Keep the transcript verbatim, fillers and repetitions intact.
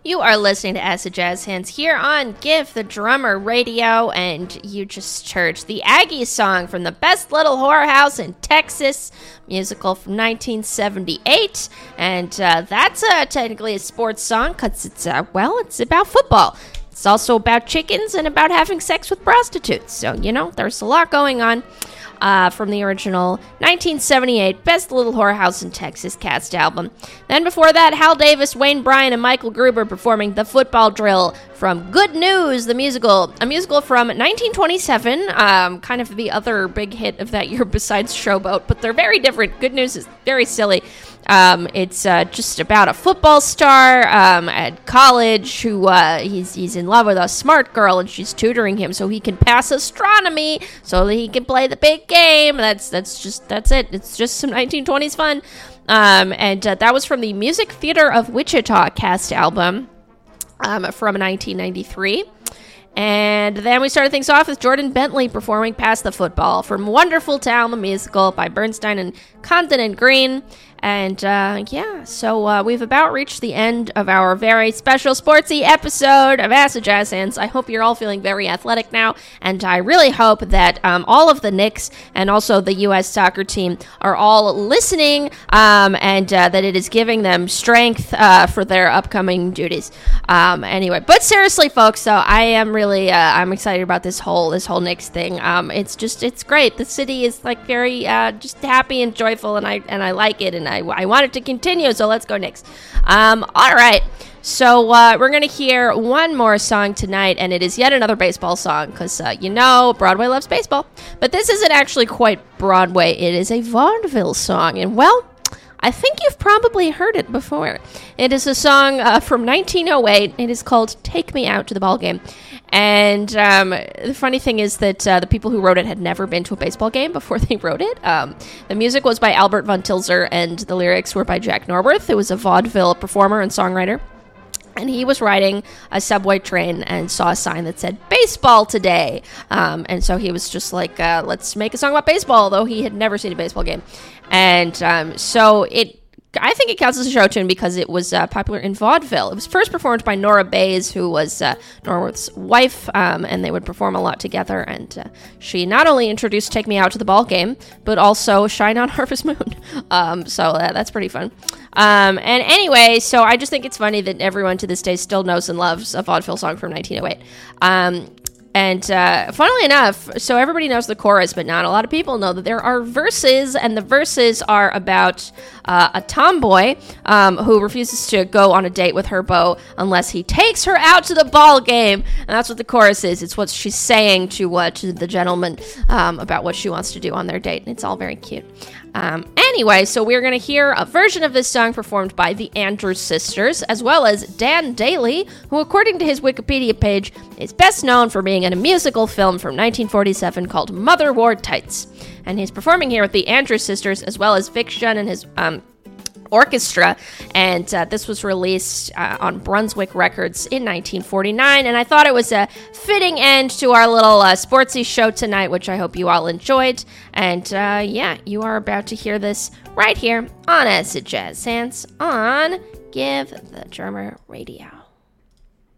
You are listening to Acid Jazz Hands here on Give the Drummer Radio, and you just heard the Aggie song from the Best Little Whorehouse in Texas musical from nineteen seventy-eight, and uh, that's uh, technically a sports song because it's, uh, well, it's about football. It's also about chickens and about having sex with prostitutes, so, you know, there's a lot going on. Uh, from the original nineteen seventy-eight Best Little Whorehouse in Texas cast album. Then before that, Hal Davis, Wayne Bryan, and Michael Gruber performing The Football Drill from Good News, the musical. A musical from nineteen twenty-seven, um, kind of the other big hit of that year besides Showboat, but they're very different. Good News is very silly. Um, it's uh, just about a football star um, at college who uh, he's he's in love with a smart girl, and she's tutoring him so he can pass astronomy so that he can play the big game. That's that's just that's it. It's just some nineteen twenties fun. Um, and uh, that was from the Music Theater of Wichita cast album um, from nineteen ninety-three. And then we started things off with Jordan Bentley performing Pass the Football from Wonderful Town, the musical by Bernstein and Condon and Green. And, uh, yeah, so uh, we've about reached the end of our very special sportsy episode of Acid Jazz Hands. I hope you're all feeling very athletic now, and I really hope that um, all of the Knicks and also the U S soccer team are all listening, um, and uh, that it is giving them strength uh, for their upcoming duties. Um, anyway, but seriously, folks, so I am really, uh, I'm excited about this whole, this whole Knicks thing. Um, it's just, it's great. The city is, like, very uh, just happy and joyful, and I, and I like it, and I I, I want it to continue, so let's go Knicks. Um, all right, so uh, we're going to hear one more song tonight, and it is yet another baseball song, because, uh, you know, Broadway loves baseball. But this isn't actually quite Broadway. It is a vaudeville song, and, well, I think you've probably heard it before. It is a song uh, from nineteen oh eight. It is called Take Me Out to the Ball Game. And um, the funny thing is that uh, the people who wrote it had never been to a baseball game before they wrote it. Um, the music was by Albert von Tilzer, and the lyrics were by Jack Norworth, who was a vaudeville performer and songwriter. And he was riding a subway train and saw a sign that said, baseball today. Um, and so he was just like, uh, let's make a song about baseball, though he had never seen a baseball game. And um, so it, I think it counts as a show tune because it was uh, popular in vaudeville. It was first performed by Nora Bayes, who was uh, Norworth's wife, um, and they would perform a lot together. And uh, she not only introduced Take Me Out to the Ball Game, but also Shine on Harvest Moon. Um, so uh, that's pretty fun. Um, and anyway, so I just think it's funny that everyone to this day still knows and loves a vaudeville song from nineteen oh eight. Um, And uh, funnily enough, so everybody knows the chorus, but not a lot of people know that there are verses, and the verses are about uh, a tomboy um, who refuses to go on a date with her beau unless he takes her out to the ball game. And that's what the chorus is. It's what she's saying to, uh, to the gentleman um, about what she wants to do on their date. And it's all very cute. Um, anyway, so we're going to hear a version of this song performed by the Andrews Sisters, as well as Dan Daly, who, according to his Wikipedia page, is best known for being in a musical film from nineteen forty-seven called Mother Wore Tights. And he's performing here with the Andrews Sisters, as well as Vic Shun and his um, orchestra, and uh, this was released uh, on Brunswick Records in nineteen forty-nine, and I thought it was a fitting end to our little uh, sportsy show tonight, which I hope you all enjoyed. And uh, yeah, you are about to hear this right here on Acid Jazz Hands on Give the Drummer Radio.